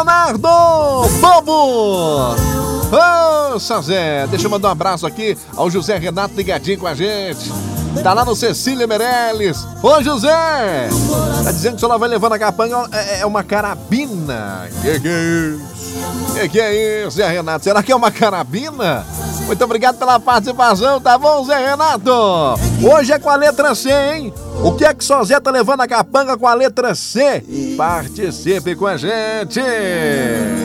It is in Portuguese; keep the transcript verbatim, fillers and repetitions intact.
Leonardo Bobo. Ô, São Zé, deixa eu mandar um abraço aqui ao José Renato ligadinho com a gente. Tá lá no Cecília Meirelles. Ô, José! Tá dizendo que o senhor vai levando a capanga, é, é uma carabina. Que que é isso? Que que é isso, Zé Renato? Será que é uma carabina? Muito obrigado pela participação, tá bom, Zé Renato? Hoje é com a letra C, hein? O que é que só Zé tá levando a capanga com a letra C? Participe com a gente!